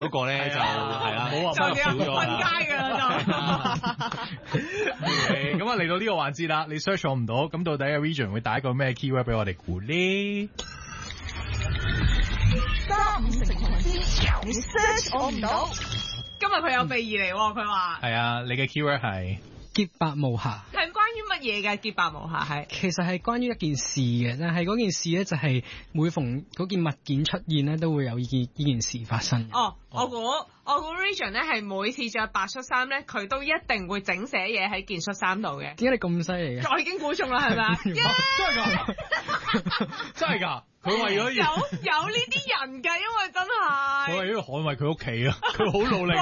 嗰個咧就係啦， 冇話就點瞓街㗎啦就。 咁啊嚟到呢個環節啦，你 search 我唔到，咁到底阿 Region 會打一個咩 keyword 俾我哋估呢 ？3、5成群師，你 search 我唔到。 今日佢有備而嚟喎，佢話係啊，你嘅 keyword 係潔白無瑕。 係關於乜嘢嘅潔白無瑕係？ 其實係關於一件事嘅，但係嗰件事咧就係每逢嗰件物件出現咧，都會有呢件事發生。 哦，我估 Region 咧係每次着白恤衫咧，佢都一定會整寫嘢喺件恤衫度嘅。 點解你咁犀利嘅？ 我已經估中啦，係咪啊？ 真係㗎，真係㗎。佢為咗有呢啲人㗎，因為真係佢為咗捍衛佢屋企啊，佢好努力。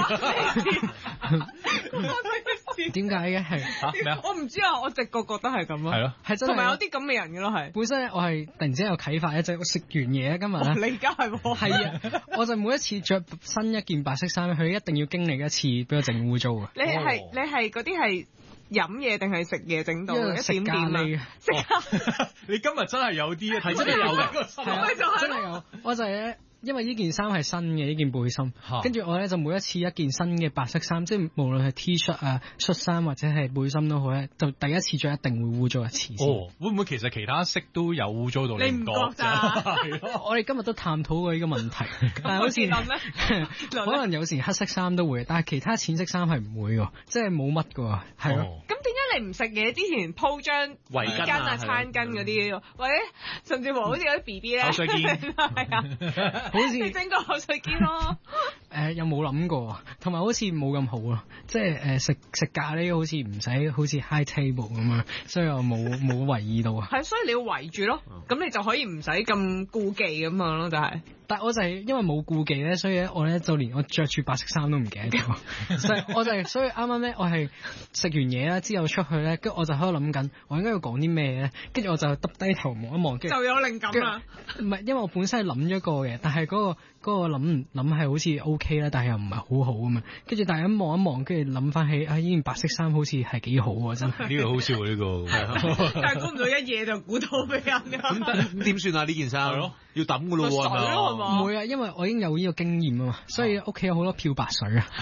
點解嘅係咩啊？ 我唔知啊，我直覺覺得係咁咯。 係咯， 係真係同埋有啲咁嘅人嘅咯，係。 本身我係突然之間有啟發，就係我食完嘢今日你而家係喎。 係啊，我就每一次着新一件白色衫，佢一定要經歷一次俾我整污糟啊！ 你係嗰啲係飲嘢定係食嘢整到一點點啊？ 你今日真係有啲啊，係真係有嘅， 真係有，我就係因為呢件衫係新嘅呢件背心，跟住我咧就每一次一件新嘅白色衫，即係無論係 T 恤啊、恤衫或者係背心都好咧，就第一次着一定會污糟一次。 哦，會唔會其實其他色都有污糟到你唔覺咋？ 我哋今日都探討過呢個問題，但係好似可能有時黑色衫都會，但係其他淺色衫係唔會嘅，即係冇乜嘅，係咯。 咁點解你唔食嘢之前鋪張圍巾啊、餐巾嗰啲，或者甚至乎好似有啲 BB 咧， 口水肩係啊？ 好似你整個口水肩咯。 有冇諗過？同埋好似冇咁好咯，即係食咖喱好似唔使好似 high table 咁樣，所以我冇留意到啊。 係，所以你要圍住咯，咁你就可以唔使咁顧忌咁樣咯，就係。 但係我就係因為冇顧忌咧，所以咧我咧就連我着住白色衫都唔記得咗。所以啱啱咧我係食完嘢啦之後出去咧，跟住我就喺度諗緊，我應該要講啲咩咧？跟住我就耷低頭望一望，跟住就有靈感啦。 唔係，因為我本身係諗咗個嘅，但係嗰個諗係好似 OK 啦，但係又唔係好好咁嘛。跟住但係一望一望，跟住諗翻起呢件白色衫好似係幾好喎，真係。 呢個好笑呢個。 但係估唔到一夜就估到俾人㗎。 咁點算啊？呢件衫係咯，要抌㗎咯喎。 唔會啊，因為我已經有呢個經驗啊嘛，所以屋企有好多漂白水啊。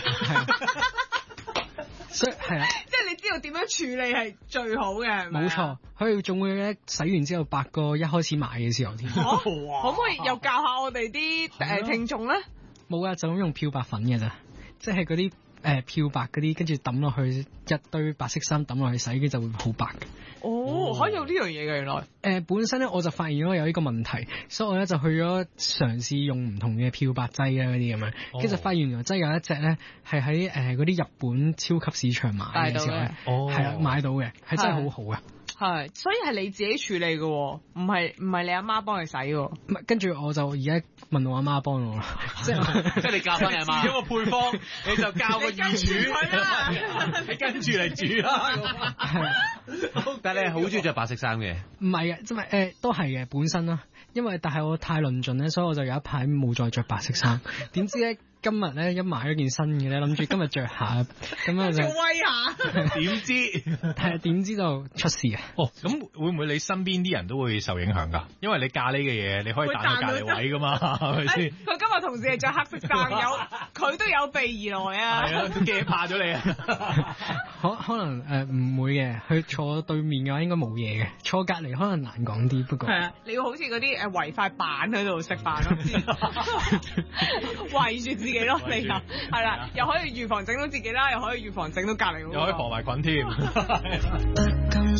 所以係啊， 即係你知道點樣處理係最好嘅， 冇錯。佢仲會咧洗完之後白過一開始買嘅時候添。 可唔可以又教下我哋啲聽眾咧？ 冇啊，就咁用漂白粉嘅咋，即係嗰啲漂白嗰啲，跟住抌落去一堆白色衫抌落去洗，嘅就會好白嘅。 哦，可以有呢樣嘢嘅原來。 本身咧我就發現咗有呢個問題，所以我咧就去咗嘗試用唔同嘅漂白劑啊嗰啲咁樣，跟住發現原來真係有一隻咧係喺嗰啲日本超級市場買嘅時候咧，係啦買到嘅，係真係好好嘅。 係，所以係你自己處理嘅，唔係你阿媽幫你洗嘅。 唔係，跟住我就而家問我阿媽幫我，即係你教翻你阿媽。 個配方你就教個二廚，你跟住嚟煮啦。 但係你係好中意着白色衫嘅？ 唔係嘅，即係都係嘅本身啦。但係我太論盡咧，所以我就有一排冇再着白色衫。點知咧今日咧一買咗件新嘅咧，諗住今日着下，咁樣就威下。 點知就出事啊！ 咁會唔會你身邊啲人都會受影響㗎？因為你咖喱嘅嘢，你可以彈到隔離位㗎嘛，係咪先？ 佢今日同事係着黑色衫，佢都有備而來啊！ 係啊，都驚怕咗你啊！ 可能唔會嘅，佢坐對面嘅話應該冇嘢嘅，坐隔離可能難講啲。不過係啊，你要好似嗰啲圍塊板喺度食飯咯，圍住自己咯，你又係啦，又可以預防整到自己啦，又可以預防整到隔離， 又可以防埋菌添。